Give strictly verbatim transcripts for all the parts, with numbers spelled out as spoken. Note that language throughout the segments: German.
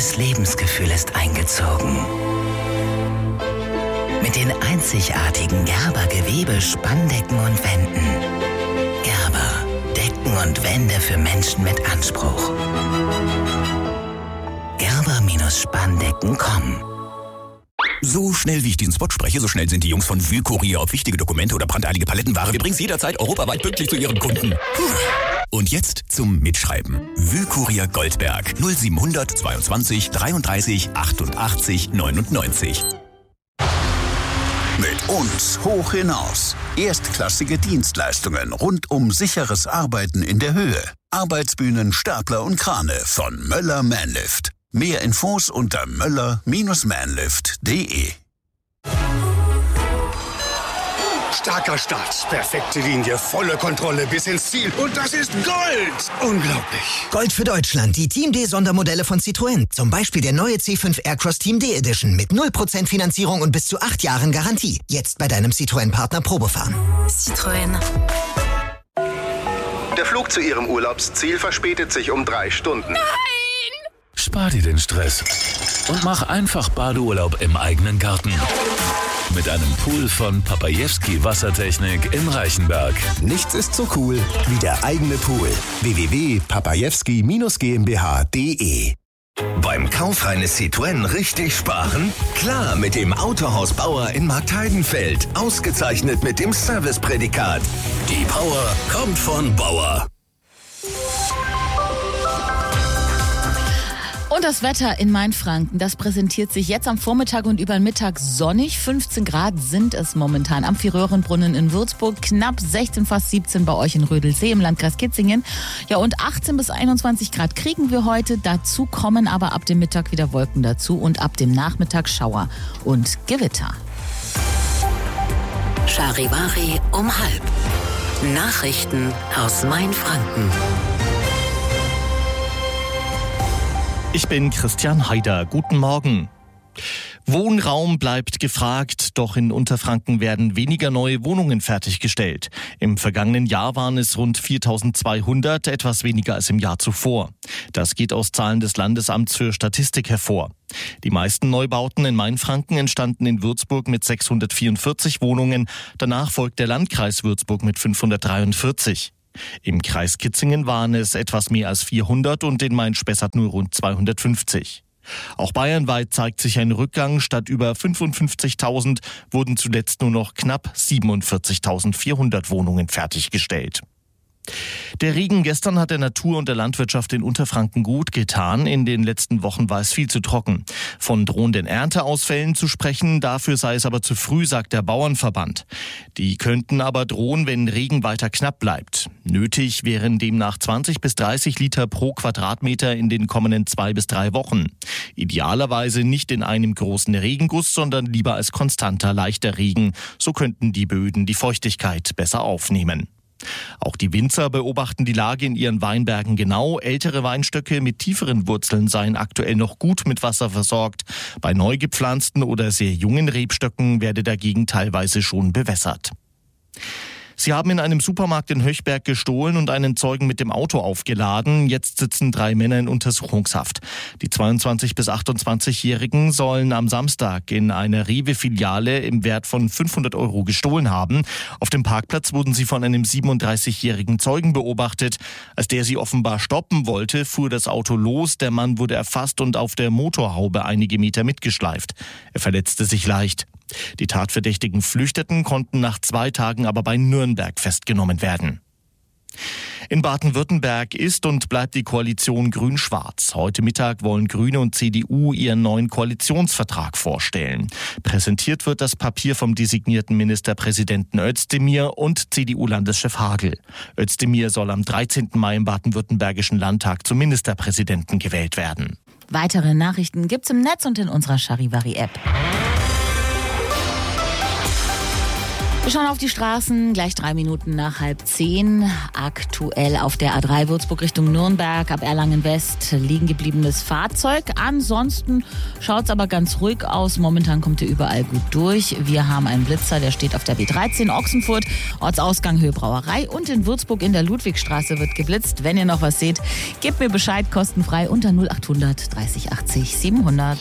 Neues Lebensgefühl ist eingezogen. Mit den einzigartigen Gerber Gewebe, Spanndecken und Wänden. Gerber, Decken und Wände für Menschen mit Anspruch. Gerber-Spanndecken punkt com. So schnell wie ich diesen Spot spreche, so schnell sind die Jungs von Wühlkurier. Ob wichtige Dokumente oder brandeilige Palettenware, wir bringen es jederzeit europaweit pünktlich zu ihren Kunden. Puh. Und jetzt zum Mitschreiben. Wühlkurier Goldberg null siebenhundert zweiundzwanzig dreiunddreißig achtundachtzig neunundneunzig. Mit uns hoch hinaus. Erstklassige Dienstleistungen rund um sicheres Arbeiten in der Höhe. Arbeitsbühnen, Stapler und Krane von Möller Manlift. Mehr Infos unter möller Manlift punkt de. Starker Start, perfekte Linie, volle Kontrolle bis ins Ziel. Und das ist Gold! Unglaublich. Gold für Deutschland, die Team D-Sondermodelle von Citroën. Zum Beispiel der neue C fünf Aircross Team D Edition mit null Prozent Finanzierung und bis zu acht Jahren Garantie. Jetzt bei deinem Citroën-Partner Probefahren. Citroën. Der Flug zu Ihrem Urlaubsziel verspätet sich um drei Stunden. Nein! Spar dir den Stress und mach einfach Badeurlaub im eigenen Garten. Mit einem Pool von Papajewski Wassertechnik in Reichenberg. Nichts ist so cool wie der eigene Pool. w w w punkt papajewski GmbH punkt de. Beim Kauf eines Citroën richtig sparen? Klar, mit dem Autohaus Bauer in Marktheidenfeld. Ausgezeichnet mit dem Serviceprädikat. Die Power kommt von Bauer. Und das Wetter in Mainfranken, das präsentiert sich jetzt am Vormittag und über den Mittag sonnig. fünfzehn Grad sind es momentan am Vier-Röhrenbrunnen in Würzburg, knapp sechzehn, fast siebzehn bei euch in Rödelsee im Landkreis Kitzingen. Ja, und achtzehn bis einundzwanzig Grad kriegen wir heute. Dazu kommen aber ab dem Mittag wieder Wolken dazu und ab dem Nachmittag Schauer und Gewitter. Charivari um halb. Nachrichten aus Mainfranken. Ich bin Christian Haider. Guten Morgen. Wohnraum bleibt gefragt, doch in Unterfranken werden weniger neue Wohnungen fertiggestellt. Im vergangenen Jahr waren es rund viertausendzweihundert, etwas weniger als im Jahr zuvor. Das geht aus Zahlen des Landesamts für Statistik hervor. Die meisten Neubauten in Mainfranken entstanden in Würzburg mit sechshundertvierundvierzig Wohnungen. Danach folgt der Landkreis Würzburg mit fünfhundertdreiundvierzig. Im Kreis Kitzingen waren es etwas mehr als vierhundert und in Main-Spessart nur rund zweihundertfünfzig. Auch bayernweit zeigt sich ein Rückgang. Statt über fünfundfünfzigtausend wurden zuletzt nur noch knapp siebenundvierzigtausendvierhundert Wohnungen fertiggestellt. Der Regen gestern hat der Natur und der Landwirtschaft in Unterfranken gut getan. In den letzten Wochen war es viel zu trocken. Von drohenden Ernteausfällen zu sprechen, dafür sei es aber zu früh, sagt der Bauernverband. Die könnten aber drohen, wenn Regen weiter knapp bleibt. Nötig wären demnach zwanzig bis dreißig Liter pro Quadratmeter in den kommenden zwei bis drei Wochen. Idealerweise nicht in einem großen Regenguss, sondern lieber als konstanter, leichter Regen. So könnten die Böden die Feuchtigkeit besser aufnehmen. Auch die Winzer beobachten die Lage in ihren Weinbergen genau. Ältere Weinstöcke mit tieferen Wurzeln seien aktuell noch gut mit Wasser versorgt. Bei neu gepflanzten oder sehr jungen Rebstöcken werde dagegen teilweise schon bewässert. Sie haben in einem Supermarkt in Höchberg gestohlen und einen Zeugen mit dem Auto aufgeladen. Jetzt sitzen drei Männer in Untersuchungshaft. Die zweiundzwanzig- bis achtundzwanzigjährigen sollen am Samstag in einer Rewe-Filiale im Wert von fünfhundert Euro gestohlen haben. Auf dem Parkplatz wurden sie von einem siebenunddreißigjährigen Zeugen beobachtet. Als der sie offenbar stoppen wollte, fuhr das Auto los. Der Mann wurde erfasst und auf der Motorhaube einige Meter mitgeschleift. Er verletzte sich leicht. Die Tatverdächtigen flüchteten, konnten nach zwei Tagen aber bei Nürnberg festgenommen werden. In Baden-Württemberg ist und bleibt die Koalition Grün-Schwarz. Heute Mittag wollen Grüne und C D U ihren neuen Koalitionsvertrag vorstellen. Präsentiert wird das Papier vom designierten Ministerpräsidenten Özdemir und C D U-Landeschef Hagel. Özdemir soll am dreizehnten Mai im baden-württembergischen Landtag zum Ministerpräsidenten gewählt werden. Weitere Nachrichten gibt's im Netz und in unserer Charivari-App. Wir schauen auf die Straßen, gleich drei Minuten nach halb zehn. Aktuell auf der A drei Würzburg Richtung Nürnberg, ab Erlangen West, liegen gebliebenes Fahrzeug. Ansonsten schaut's aber ganz ruhig aus. Momentan kommt ihr überall gut durch. Wir haben einen Blitzer, der steht auf der B dreizehn Ochsenfurt, Ortsausgang Höhe Brauerei. Und in Würzburg in der Ludwigstraße wird geblitzt. Wenn ihr noch was seht, gebt mir Bescheid, kostenfrei unter null achthundert dreißig achtzig siebenhundert.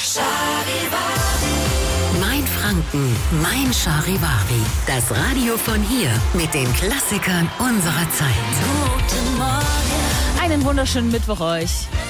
Mein Franken, mein Charivari. Das Radio von hier mit den Klassikern unserer Zeit. Einen wunderschönen Mittwoch euch.